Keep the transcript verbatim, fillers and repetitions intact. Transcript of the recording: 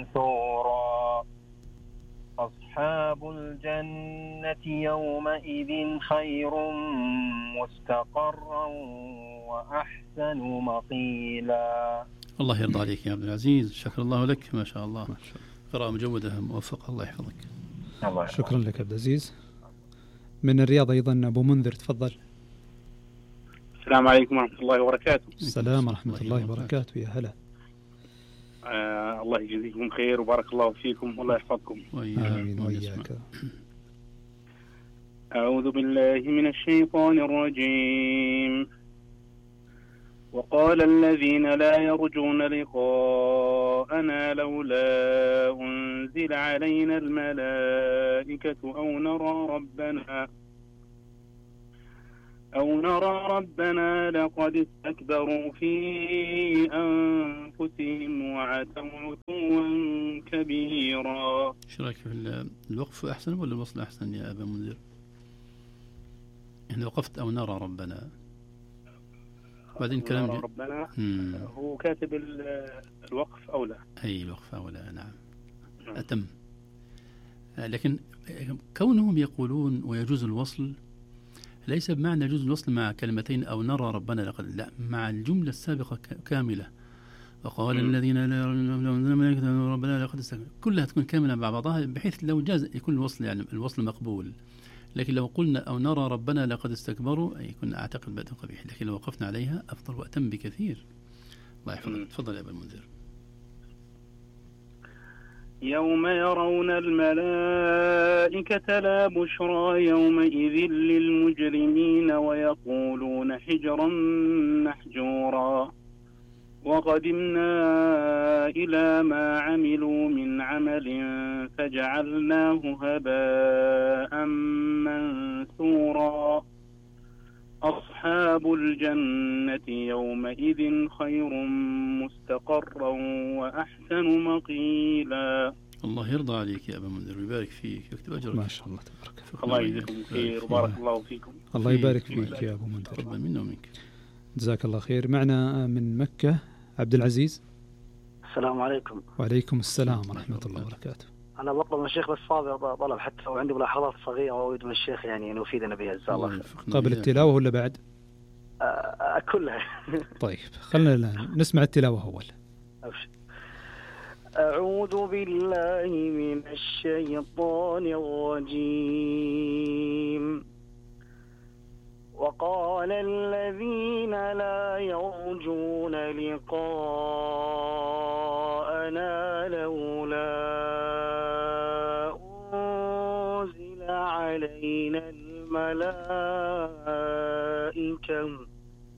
منثورا أصحاب الجنة يومئذ خير مستقرا وأحسن مقيلا. الله يرضى عليك يا عبد العزيز، شكر الله لك، ما شاء الله، قراءة مجودة موفقة، الله يحفظك. الله شكرا لك عبد العزيز. من الرياض أيضا أبو منذر، تفضل. السلام عليكم ورحمة الله وبركاته. السلام ورحمة الله وبركاته، يا هلا. آه الله يجزيكم خير وبارك الله فيكم والله يحفظكم. آمين وإياك. أعوذ بالله من الشيطان الرجيم. وقال الذين لا يرجون لقاءنا لولا أنزل علينا الملائكة أو نرى ربنا أو نرى ربنا لقد استكبروا في أنفسهم وعتوا عتوا كبيرا. ايش رايك في الوقف أحسن ولا الوصل أحسن يا أبا منذر؟ إحنا وقفت أو نرى ربنا بعدين كلام ربنا مم. هو كاتب الوقف أولى. أي الوقف أولى، نعم أتم. لكن كونهم يقولون ويجوز الوصل ليس بمعنى يجوز الوصل مع كلمتين أو نرى ربنا لقد، لا، مع الجملة السابقة كاملة. وقال م. الذين لا يرجون ربنا لقد استكبروا، كلها تكون كاملة مع بعضها بحيث لو جاز يكون الوصل يعني الوصل مقبول. لكن لو قلنا أو نرى ربنا لقد استكبروا أي كنا أعتقد بدء قبيح، لكن لو وقفنا عليها أفضل وأتم بكثير. الله يحفظك. تفضل يا أبا المنذر. يوم يرون الملائكة لا بشرى يومئذ للمجرمين ويقولون حجرا محجورا وقدمنا إلى ما عملوا من عمل فجعلناه هباء منثورا أصحاب الجنة يومئذ خير مستقرا وأحسن مقيلا. الله يرضى عليك يا أبا منذر ويبارك فيك ويكتب أجرك. ما شاء الله تبارك. الله يجزيكم خير وبارك الله فيكم. الله يبارك فيك يا أبو منذر. تقبل منا ومنك. جزاك الله خير. معنا من مكة عبد العزيز. السلام عليكم. وعليكم السلام ورحمة الله وبركاته. أنا بطلب من الشيخ بس فاضي طلب حتى لو عندي ملاحظات صغيرة وأريد من الشيخ يعني أن يفيدنا بها جزاه الله خير. قبل التلاوة ولا بعد؟ أه كلها. طيب خلنا نسمع التلاوة أول. أبشر. أعوذ بالله من الشيطان الرجيم. وقال الذين لا يرجون لقاءنا لولا أنزل علينا الملائكة